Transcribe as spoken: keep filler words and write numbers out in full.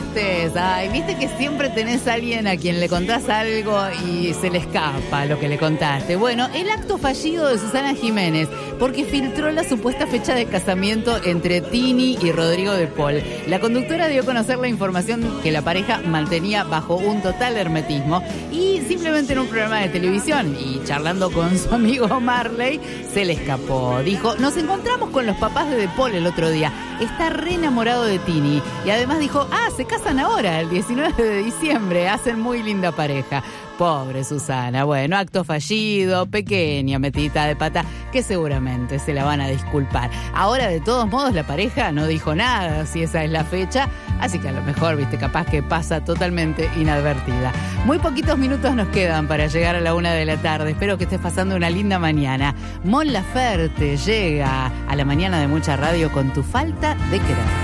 estés? Ay, viste que siempre tenés a alguien a quien le contás algo y se le escapa lo que le contaste. Bueno, el acto fallido de Susana Jiménez, porque filtró la supuesta fecha de casamiento entre Tini y Rodrigo de Paul. La conductora dio a conocer la información que la pareja mantenía bajo un total hermetismo y simplemente en un programa de televisión y charlando con su amigo Marley se le escapó. Dijo, nos encontramos con los papás de De Paul el otro día. Está re enamorado de Tini. Y además dijo, ah, se casan ahora, el diecinueve de diciembre. Hacen muy linda pareja. Pobre Susana. Bueno, acto fallido, pequeña metidita de pata, que seguramente se la van a disculpar. Ahora, de todos modos, la pareja no dijo nada si esa es la fecha. Así que a lo mejor, viste, capaz que pasa totalmente inadvertida. Muy poquitos minutos nos quedan para llegar a la una de la tarde. Espero que estés pasando una linda mañana. Mon Laferte llega a la mañana de Mucha Radio con Tu Falta de Querer.